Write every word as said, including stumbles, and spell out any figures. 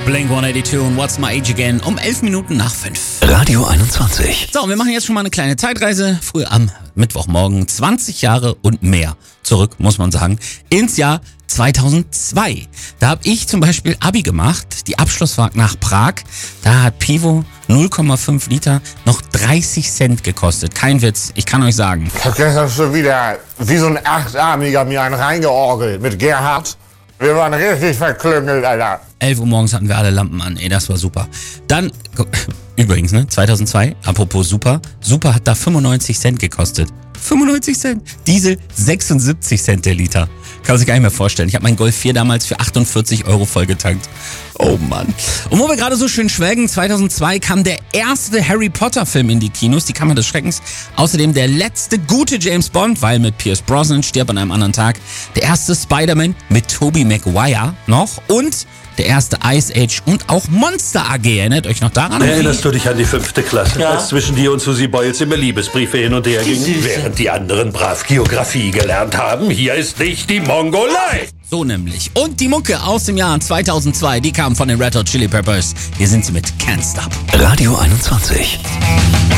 Blink hundertzweiundachtzig und What's My Age Again um elf Minuten nach fünf. Radio einundzwanzig. So, wir machen jetzt schon mal eine kleine Zeitreise. Früh am Mittwochmorgen, zwanzig Jahre und mehr zurück, muss man sagen, ins Jahr zweitausendzwei. Da habe ich zum Beispiel Abi gemacht, die Abschlussfahrt nach Prag. Da hat Pivo null Komma fünf Liter noch dreißig Cent gekostet. Kein Witz, ich kann euch sagen. Ich hab gestern schon wieder wie so ein Achtarmiger mir einen reingeorgelt mit Gerhard. Wir waren richtig verklüngelt, Alter. elf Uhr morgens hatten wir alle Lampen an, ey, das war super. Dann, übrigens, ne, zweitausendzwei, apropos super, super hat da fünfundneunzig Cent gekostet. fünfundneunzig Cent. Diesel sechsundsiebzig Cent der Liter. Kann man sich gar nicht mehr vorstellen. Ich habe meinen Golf vier damals für achtundvierzig Euro vollgetankt. Oh Mann. Und wo wir gerade so schön schwelgen, zweitausendzwei kam der erste Harry Potter Film in die Kinos, die Kammer des Schreckens. Außerdem der letzte gute James Bond, weil mit Pierce Brosnan stirbt an einem anderen Tag. Der erste Spider-Man mit Tobey Maguire noch und der erste Ice Age und auch Monster A G. Erinnert euch noch daran? Erinnerst du dich an die fünfte Klasse, Ja. als zwischen dir und Susi Boyles immer Liebesbriefe hin und her gingen, während die anderen brav Geografie gelernt haben? Hier ist nicht die Mongolei! So nämlich. Und die Mucke aus dem Jahr zweitausendzwei, die kam von den Red Hot Chili Peppers. Hier sind sie mit Can't Stop. Radio einundzwanzig.